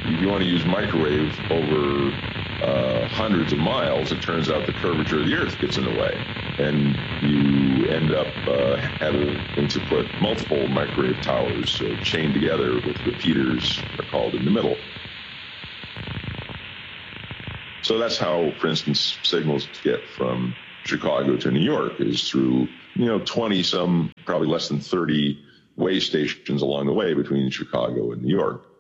if you want to use microwave over hundreds of miles, it turns out the curvature of the Earth gets in the way, and you end up having to put multiple microwave towers chained together with repeaters, they're called, in the middle. So that's how, for instance, signals get from Chicago to New York is through, 20-some, probably less than 30 way stations along the way between Chicago and New York.